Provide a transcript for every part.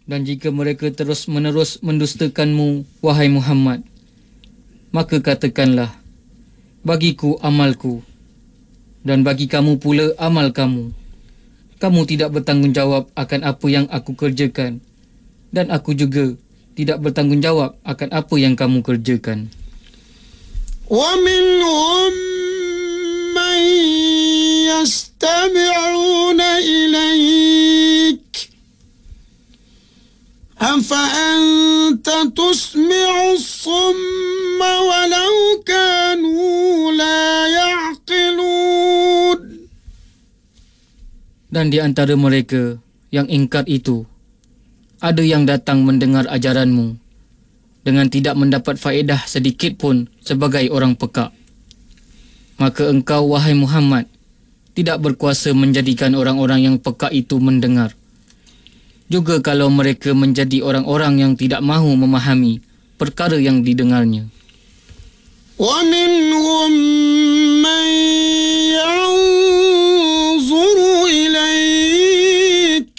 Dan jika mereka terus-menerus mendustakanmu, wahai Muhammad, maka katakanlah, bagiku amalku, dan bagi kamu pula amal kamu. Kamu tidak bertanggungjawab akan apa yang aku kerjakan, dan aku juga tidak bertanggungjawab akan apa yang kamu kerjakan. وَمِنْهُمْ مَنْ يَسْتَمِعُونَ إِلَيْكَ أَفَأَنْتَ تُسْمِعُ الصُّمَّ وَلَوْ كَانُوا لَا يَعْقِلُونَ. Dan di antara mereka yang ingkar itu, ada yang datang mendengar ajaranmu dengan tidak mendapat faedah sedikit pun sebagai orang pekak. Maka engkau, wahai Muhammad, tidak berkuasa menjadikan orang-orang yang pekak itu mendengar. Juga kalau mereka menjadi orang-orang yang tidak mahu memahami perkara yang didengarnya. وَمِنْهُمْ مَنْ يَنْظُرُ إِلَيْكَ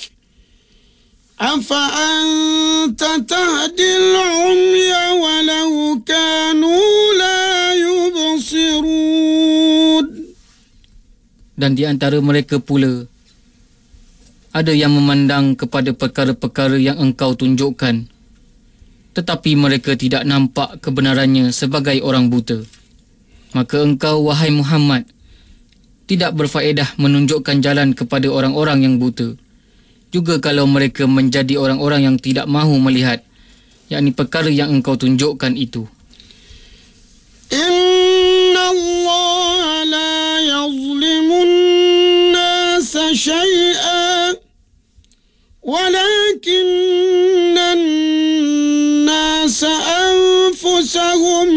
أَفَأَنْتَ تَهْدِي الْعُمْيَ وَلَوْ كَانُوا لَا يُبْصِرُونَ. Dan di antara mereka pula, ada yang memandang kepada perkara-perkara yang engkau tunjukkan, tetapi mereka tidak nampak kebenarannya sebagai orang buta. Maka engkau, wahai Muhammad, tidak berfaedah menunjukkan jalan kepada orang-orang yang buta. Juga kalau mereka menjadi orang-orang yang tidak mahu melihat, yakni perkara yang engkau tunjukkan itu. Inna Allah la yazlimun nasa syai'an walakinna nasa anfusahum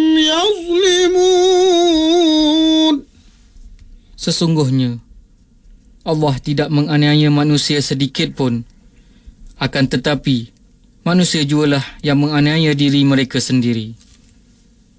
yazlimun. Sesungguhnya Allah tidak menganiaya manusia sedikit pun. Akan tetapi, manusia jualah yang menganiaya diri mereka sendiri.